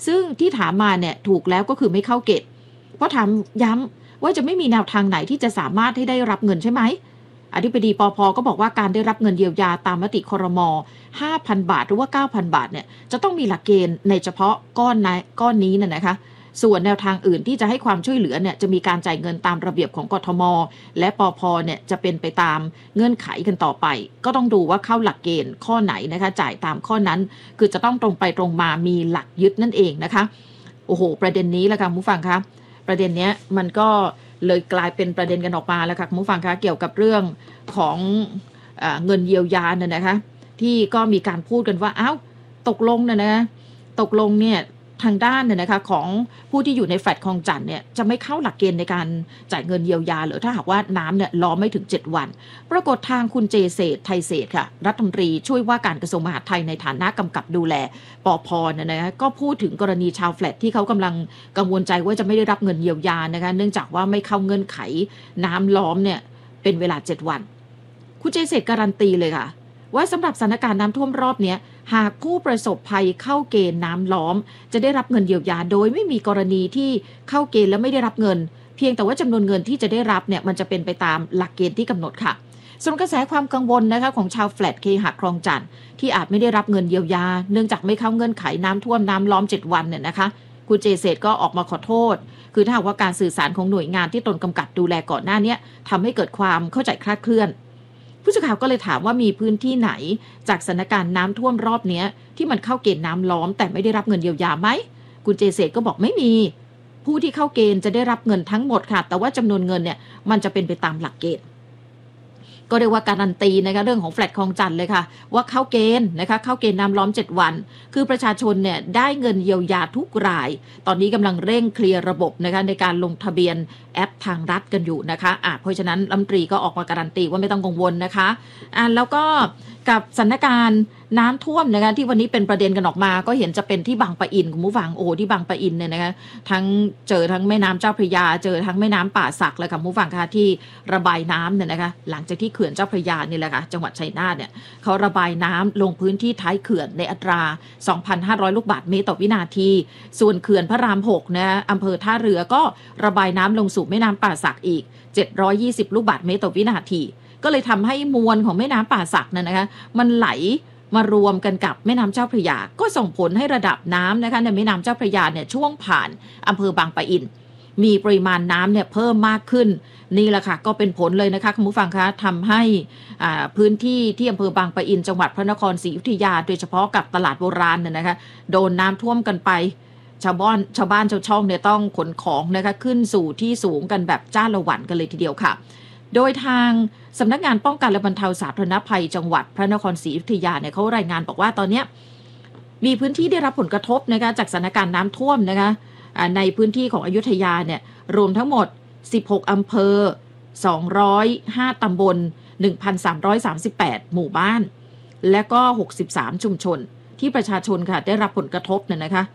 ซึ่งที่ถามมาเนี่ยถูกแล้วก็คือไม่เข้าเกณฑ์เพราะถามย้ำว่าจะไม่มีแนวทางไหนที่จะสามารถให้ได้รับเงินใช่ไหมอธิบดีปภ.ก็บอกว่าการได้รับเงินเยียวยาตามมติครม. 5,000 บาทหรือว่า 9,000 บาทเนี่ยจะต้องมีหลักเกณฑ์ในเฉพาะก้อนนี้นะคะส่วนแนวทางอื่นที่จะให้ความช่วยเหลือเนี่ยจะมีการจ่ายเงินตามระเบียบของกทม.และปภ.เนี่ยจะเป็นไปตามเงื่อนไขกันต่อไปก็ต้องดูว่าเข้าหลักเกณฑ์ข้อไหนนะคะจ่ายตามข้อนั้นคือจะต้องตรงไปตรงมามีหลักยึดนั่นเองนะคะโอ้โหประเด็นนี้แหละค่ะผู้ฟังคะประเด็นนี้มันก็เลยกลายเป็นประเด็นกันออกมาแล้วค่ะผู้ฟังคะเกี่ยวกับเรื่องของเงินเยียวยาเนี่ยนะคะที่ก็มีการพูดกันว่าอ้าวตกลงเนี่ยทางด้านเนี่ยนะคะของผู้ที่อยู่ในแฟลตคลองจันทน์เนี่ยจะไม่เข้าหลักเกณฑ์ในการจ่ายเงินเยียวยาหรือถ้าหากว่าน้ำเนี่ยรอไม่ถึง7วันปรากฏทางคุณเจเศรษฐ์ไทยเศรษฐ์ค่ะรัฐมนตรีช่วยว่าการกระทรวงมหาดไทยในฐานะกำกับดูแลปภ.เนี่ยนะคะก็พูดถึงกรณีชาวแฟลตที่เขากำลังกังวลใจว่าจะไม่ได้รับเงินเยียวยานะคะเนื่องจากว่าไม่เข้าเงื่อนไขน้ำล้อมเนี่ยเป็นเวลา7วันคุณเจเศรษฐ์การันตีเลยค่ะว่าสำหรับสถานการณ์น้ำท่วมรอบนี้หากผู้ประสบภัยเข้าเกณฑ์น้ำล้อมจะได้รับเงินเยียวยาโดยไม่มีกรณีที่เข้าเกณฑ์แล้วไม่ได้รับเงินเพียงแต่ว่าจำนวนเงินที่จะได้รับเนี่ยมันจะเป็นไปตามหลักเกณฑ์ที่กำหนดค่ะส่วนกระแสความกังวลนะคะของชาวแฟลตเคหะคลองจันทน์ที่อาจไม่ได้รับเงินเยียวยาเนื่องจากไม่เข้าเงื่อนไขน้ำท่วมน้ำล้อม7วันเนี่ยนะคะคุณเจเศรษฐ์ก็ออกมาขอโทษคือถ้าหากว่าการสื่อสารของหน่วยงานที่ตนกำกับดูแลก่อนหน้านี้ทำให้เกิดความเข้าใจคลาดเคลื่อนผู้สื่อข่าวก็เลยถามว่ามีพื้นที่ไหนจากสถานการณ์น้ำท่วมรอบนี้ที่มันเข้าเกณฑ์น้ำล้อมแต่ไม่ได้รับเงินเยียวยาไหมคุณเจเศรษฐ์ก็บอกไม่มีผู้ที่เข้าเกณฑ์จะได้รับเงินทั้งหมดค่ะแต่ว่าจำนวนเงินเนี่ยมันจะเป็นไปตามหลักเกณฑ์ก็เรียกว่าการันตีนะคะเรื่องของแฟลตคลองจันทน์เลยค่ะว่าเข้าเกณฑ์นะคะเข้าเกณฑ์น้ำล้อม7วันคือประชาชนเนี่ยได้เงินเยียวยาทุกรายตอนนี้กำลังเร่งเคลียร์ระบบนะคะในการลงทะเบียนแอปทางรัฐกันอยู่นะคะเพราะฉะนั้นรัฐมนตรีก็ออกมาการันตีว่าไม่ต้องกังวลนะคะแล้วก็กับสถานการณ์น้ำท่วมนะคะที่วันนี้เป็นประเด็นกันออกมาก็เห็นจะเป็นที่บางปะอินคุณผู้ฟังที่บางปะอินเนี่ยนะคะทั้งเจอทั้งแม่น้ำเจ้าพระยาเจอทั้งแม่น้ำป่าสักเลยค่ะคุณผู้ฟังค่ะที่ระบายน้ำเนี่ยนะคะหลังจากที่เขื่อนเจ้าพระยานี่แหละค่ะจังหวัดชัยนาทเนี่ยเขาระบายน้ำลงพื้นที่ท้ายเขื่อนในอัตรา 2,500 ลูกบาศก์เมตรต่อวินาทีส่วนเขื่อนพระราม6นะอำเภอท่าเรือก็ระบายน้ำลงสู่แม่น้ำป่าสักอีก720 ลูกบาศก์เมตรต่อวินาทีก็เลยทำให้มวลของแม่น้ำป่าสักนะคะมันไหลมารวมกันกับแม่น้ำเจ้าพระยาก็ส่งผลให้ระดับน้ำนะคะในแม่น้ำเจ้าพระยาเนี่ยช่วงผ่านอำเภอบางปะอินมีปริมาณน้ำเนี่ยเพิ่มมากขึ้นนี่แหละค่ะก็เป็นผลเลยนะคะคุณผู้ฟังคะทำให้พื้นที่ที่อำเภอบางปะอินจังหวัดพระนครศรีอยุธยาโดยเฉพาะกับตลาดโบราณเนี่ยนะคะโดนน้ำท่วมกันไปชาวบ้านชาวช่องเนี่ยต้องขนของนะคะขึ้นสู่ที่สูงกันแบบจ้าละหวันกันเลยทีเดียวค่ะโดยทางสำนักงานป้องกันและบรรเทาสาธารณภัยจังหวัดพระนครศรีอยุธยาเนี่ยเขารายงานบอกว่าตอนนี้มีพื้นที่ได้รับผลกระทบนะคะจากสถานการณ์น้ำท่วมนะคะในพื้นที่ของอยุธยาเนี่ยรวมทั้งหมด16อำเภอ205ตำบล 1,338 หมู่บ้านและก็63ชุมชนที่ประชาชนค่ะได้รับผลกระทบเนี่ยนะคะ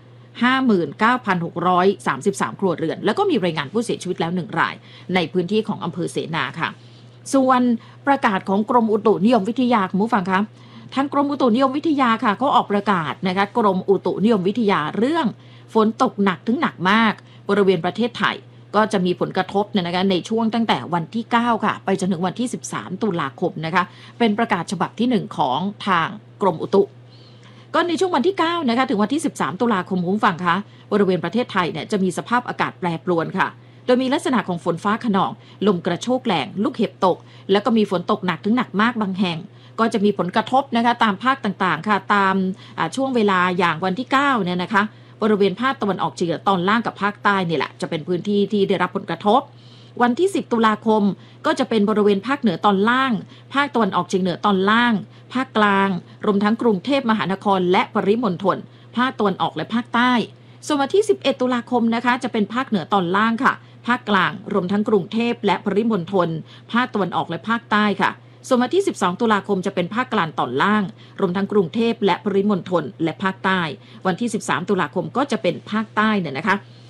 59,633 ครัวเรือนแล้วก็มีรายงานผู้เสียชีวิตแล้ว1รายในพื้นที่ของอำเภอเสนาค่ะส่วนประกาศของกรมอุตุนิยมวิทยาคุณผู้ฟังคะทางกรมอุตุนิยมวิทยาค่ะเขาออกประกาศนะคะกรมอุตุนิยมวิทยาเรื่องฝนตกหนักถึงหนักมากบริเวณประเทศไทยก็จะมีผลกระทบนะคะในช่วงตั้งแต่วันที่9ค่ะไปจนถึงวันที่13ตุลาคมนะคะเป็นประกาศฉบับที่1ของทางกรมอุตุก็ในช่วงวันที่9นะคะถึงวันที่13ตุลาคมคุณผู้ฟังคะบริเวณประเทศไทยเนี่ยจะมีสภาพอากาศแปรปรวนค่ะโดยมีลักษณะของฝนฟ้าคะนองลมกระโชกแรงลูกเห็บตกแล้วก็มีฝนตกหนักถึงหนักมากบางแห่งก็จะมีผลกระทบนะคะตามภาคต่างๆค่ะตามช่วงเวลาอย่างวันที่9เนี่ยนะคะบริเวณภาคตะวันออกเฉียงเหนือตอนล่างกับภาคใต้นี่แหละจะเป็นพื้นที่ที่ได้รับผลกระทบวันที่10ตุลาคมก็จะเป็นบริเวณภาคเหนือตอนล่างภาคตะวันออกเฉียงเหนือตอนล่างภาคกลางรวมทั้งกรุงเทพมหานครและปริมณฑลภาคตะวันออกและภาคใต้ส่วนวันที่11ตุลาคมนะคะจะเป็นภาคเหนือตอนล่างค่ะภาคกลางรวมทั้งกรุงเทพและปริมณฑลภาคตะวันออกและภาคใต้ค่ะส่วนวันที่12ตุลาคมจะเป็นภาคกลางตอนล่างรวมทั้งกรุงเทพและปริมณฑลและภาคใต้วันที่13ตุลาคมก็จะเป็นภาคใต้เนี่ยนะคะ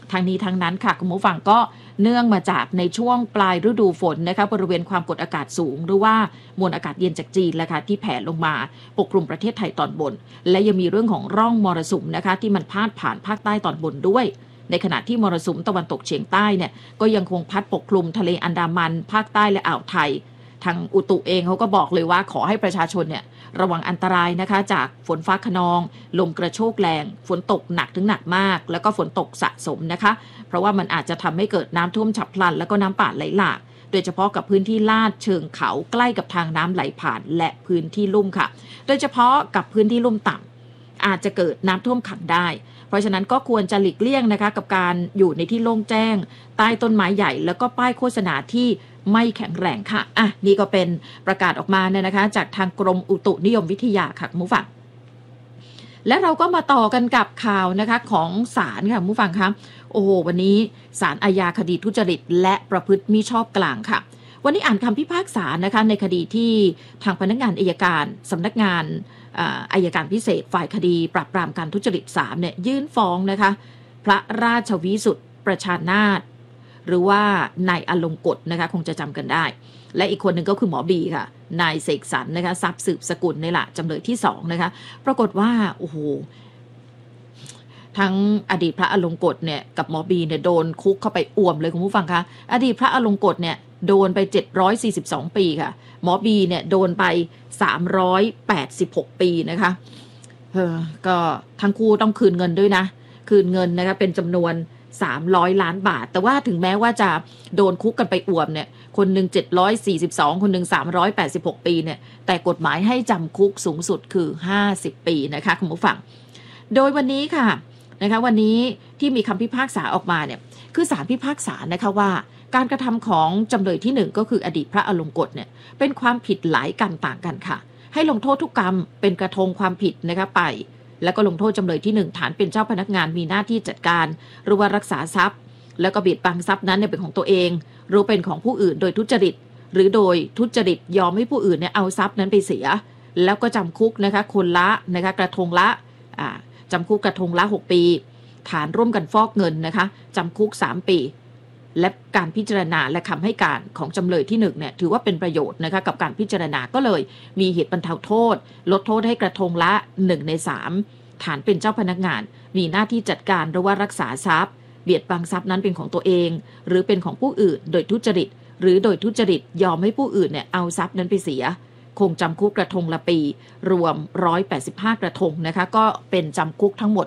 ทางนี้ทางนั้นค่ะคุณผู้ฟังก็เนื่องมาจากในช่วงปลายฤดูฝนนะคะบริเวณความกดอากาศสูงหรือว่ามวลอากาศเย็นจากจีนแหละค่ะที่แผ่ลงมาปกคลุมประเทศไทยตอนบนและยังมีเรื่องของร่องมรสุมนะคะที่มันพาดผ่านภาคใต้ตอนบนด้วยในขณะที่มรสุมตะวันตกเฉียงใต้เนี่ยก็ยังคงพัดปกคลุมทะเลอันดามันภาคใต้และอ่าวไทยทางอุตุเองเขาก็บอกเลยว่าขอให้ประชาชนเนี่ยระวังอันตรายนะคะจากฝนฟ้าคะนองลมกระโชกแรงฝนตกหนักถึงหนักมากแล้วก็ฝนตกสะสมนะคะเพราะว่ามันอาจจะทำให้เกิดน้ำท่วมฉับพลันแล้วก็น้ำป่าไหลหลากโดยเฉพาะกับพื้นที่ลาดเชิงเขาใกล้กับทางน้ำไหลผ่านและพื้นที่ลุ่มค่ะโดยเฉพาะกับพื้นที่ลุ่มต่ำอาจจะเกิดน้ำท่วมขังได้เพราะฉะนั้นก็ควรจะหลีกเลี่ยงนะคะกับการอยู่ในที่โล่งแจ้งใต้ต้นไม้ใหญ่แล้วก็ป้ายโฆษณาที่ไม่แข็งแรงค่ะนี่ก็เป็นประกาศออกมาเนี่ยนะคะจากทางกรมอุตุนิยมวิทยาค่ะคุณผู้ฟังและเราก็มาต่อกันกับข่าวนะคะของศาลค่ะคุณผู้ฟังคะโอ้โหวันนี้ศาลอาญาคดีทุจริตและประพฤติมิชอบกลางค่ะวันนี้อ่านคำพิพากษานะคะในคดีที่ทางพนักงานอัยการสำนักงานอัยการพิเศษฝ่ายคดีปราบปรามการทุจริต3เนี่ยยื่นฟ้องนะคะพระราชวิสุทธิ์ประชานาถหรือว่านายอลงกฎนะคะคงจะจำกันได้และอีกคนหนึ่งก็คือหมอบีค่ะนายเสกสรรนะคะทรัพย์สืบสกุลนี่แหละจำเลยที่2นะคะปรากฏว่าโอ้โหทั้งอดีตพระอลงกฎเนี่ยกับหมอบีเนี่ยโดนคุกเข้าไปอ่วมเลยคุณผู้ฟังคะอดีตพระอลงกฎเนี่ยโดนไป742ปีค่ะหมอบีเนี่ยโดนไป386ปีนะคะก็ทั้งคู่ต้องคืนเงินด้วยนะคืนเงินนะคะเป็นจำนวน300 ล้านบาทแต่ว่าถึงแม้ว่าจะโดนคุกกันไปอ่วมเนี่ยคนหนึ่ง742คนหนึ่ง386ปีเนี่ยแต่กฎหมายให้จำคุกสูงสุดคือ50ปีนะคะคุณผู้ฟังโดยวันนี้ค่ะนะคะวันนี้ที่มีคำพิพากษาออกมาเนี่ยคือศาลพิพากษานะคะว่าการกระทำของจำเลยที่1ก็คืออดีตพระอลงกฎเนี่ยเป็นความผิดหลายกรรมต่างกันค่ะให้ลงโทษทุกกรรมเป็นกระทงความผิดนะคะไปแล้วก็ลงโทษจำเลยที่1ฐานเป็นเจ้าพนักงานมีหน้าที่จัดการหรือว่ารักษาทรัพย์แล้วก็เบียดบังทรัพย์นั้นเนี่ยเป็นของตัวเองหรือเป็นของผู้อื่นโดยทุจริตหรือโดยทุจริตยอมให้ผู้อื่นเนี่ยเอาทรัพย์นั้นไปเสียแล้วก็จำคุกนะคะคนละนะคะกระทงละจำคุกกระทงละ6ปีฐานร่วมกันฟอกเงินนะคะจำคุก3ปีและการพิจารณาและคำให้การของจำเลยที่1เนี่ยถือว่าเป็นประโยชน์นะคะกับการพิจารณาก็เลยมีเหตุบรรเทาโทษลดโทษให้กระทงละ1 ใน 3ฐานเป็นเจ้าพนักงานมีหน้าที่จัดการหรือว่ารักษาทรัพย์เบียดบังทรัพย์นั้นเป็นของตัวเองหรือเป็นของผู้อื่นโดยทุจริตหรือโดยทุจริตยอมให้ผู้อื่นเนี่ยเอาทรัพย์นั้นไปเสียคงจำคุกกระทงละปีรวม185กระทงนะคะก็เป็นจำคุกทั้งหมด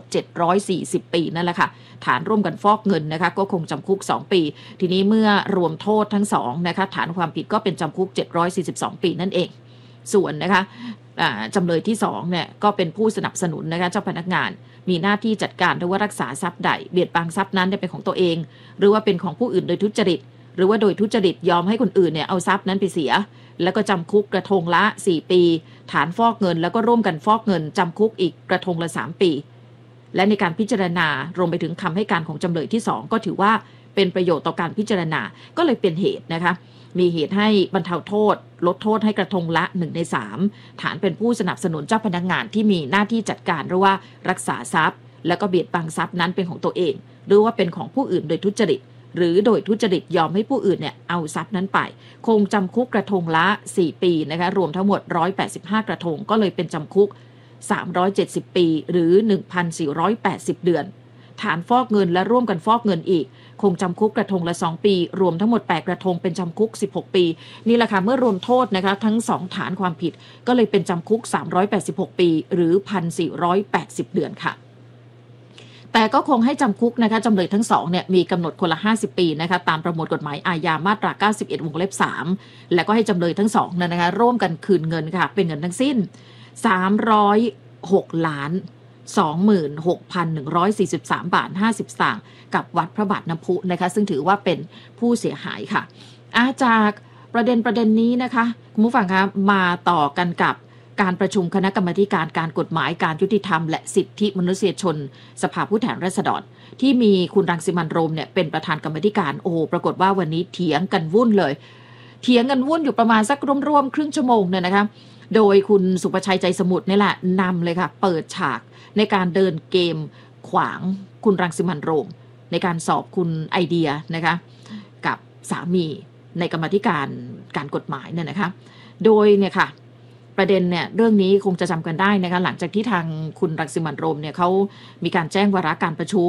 740ปีนั่นแหละค่ะฐานร่วมกันฟอกเงินนะคะก็คงจำคุก2ปีทีนี้เมื่อรวมโทษทั้ง2นะคะฐานความผิดก็เป็นจำคุก742ปีนั่นเองส่วนนะคะจำเลยที่2เนี่ยก็เป็นผู้สนับสนุนนะคะเจ้าพนักงานมีหน้าที่จัดการหรือว่ารักษาทรัพย์ใดเบียดบังทรัพย์นั้นเป็นของตัวเองหรือว่าเป็นของผู้อื่นโดยทุจริตหรือว่าโดยทุจริตยอมให้คนอื่นเนี่ยเอาทรัพย์นั้นไปเสียแล้วก็จำคุกกระทงละ4ปีฐานฟอกเงินแล้วก็ร่วมกันฟอกเงินจำคุกอีกกระทงละ3ปีและในการพิจารณารวมไปถึงคำให้การของจำเลยที่2ก็ถือว่าเป็นประโยชน์ต่อการพิจารณาก็เลยเป็นเหตุนะคะมีเหตุให้บรรเทาโทษลดโทษให้กระทงละ1 ใน 3ฐานเป็นผู้สนับสนุนเจ้าพนักงานที่มีหน้าที่จัดการหรือว่ารักษาทรัพย์แล้วก็เบียดบังทรัพย์นั้นเป็นของตัวเองหรือว่าเป็นของผู้อื่นโดยทุจริตหรือโดยทุจริตยอมให้ผู้อื่นเนี่ยเอาทรัพย์นั้นไปคงจำคุกกระทงละ4ปีนะคะรวมทั้งหมด185กระทงก็เลยเป็นจำคุก370ปีหรือ 1,480 เดือนฐานฟอกเงินและร่วมกันฟอกเงินอีกคงจำคุกกระทงละ2ปีรวมทั้งหมด8กระทงเป็นจำคุก16ปีนี่แหละค่ะเมื่อรวมโทษนะคะทั้ง2ฐานความผิดก็เลยเป็นจำคุก386ปีหรือ 1,480 เดือนค่ะแต่ก็คงให้จำคุกนะคะจำเลยทั้ง2เนี่ยมีกำหนดคนละ50ปีนะคะตามประมวลกฎหมายอาญามาตรา91วงเล็บ3แล้วก็ให้จำเลยทั้ง2นะคะร่วมกันคืนเงินค่ะเป็นเงินทั้งสิ้น306ล้าน26,143 บาท50 สตางค์กับวัดพระบาทน้ำพุนะคะซึ่งถือว่าเป็นผู้เสียหายค่ะจากประเด็นนี้นะคะคุณผู้ฟังคะมาต่อกันกับการประชุมคณะกรรมาธิการการกฎหมายการยุติธรรมและสิทธิมนุษยชนสภาผู้แทนราษฎรที่มีคุณรังสิมันต์โรมเนี่ยเป็นประธานกรรมาธิการปรากฏว่าวันนี้เถียงกันวุ่นเลยเถียงกันวุ่นอยู่ประมาณสักร่วมครึ่งชั่วโมงเนี่ยนะคะโดยคุณสุประชัยใจสมุทรนี่แหละนำเลยค่ะเปิดฉากในการเดินเกมขวางคุณรังสิมันต์โรมในการสอบคุณไอเดียนะคะกับสามีในกรรมาธิการกฎหมายเนี่ยนะคะโดยเนี่ยค่ะประเด็นเนี่ยเรื่องนี้คงจะจำกันได้นะคะหลังจากที่ทางคุณรังสิมันต์โรมเนี่ยเขามีการแจ้งวาระการประชุม